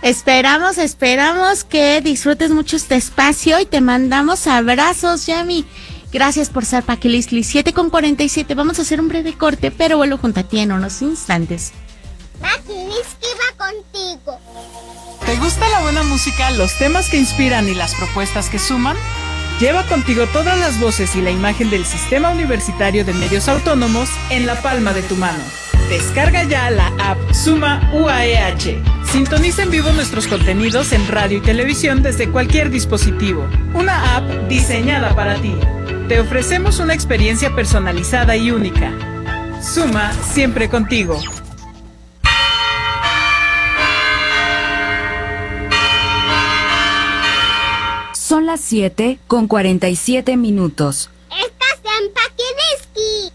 Esperamos que disfrutes mucho este espacio y te mandamos abrazos, Yami. Gracias por ser Paquilisli. 7:47. Vamos a hacer un breve corte, pero vuelvo junto a ti en unos instantes. Paquilisli va contigo. ¿Te gusta la buena música, los temas que inspiran y las propuestas que suman? Lleva contigo todas las voces y la imagen del Sistema Universitario de Medios Autónomos en la palma de tu mano. Descarga ya la app Suma UAEH. Sintoniza en vivo nuestros contenidos en radio y televisión desde cualquier dispositivo. Una app diseñada para ti. Te ofrecemos una experiencia personalizada y única. Suma siempre contigo. Son las 7:47. Estás en Paquilisli.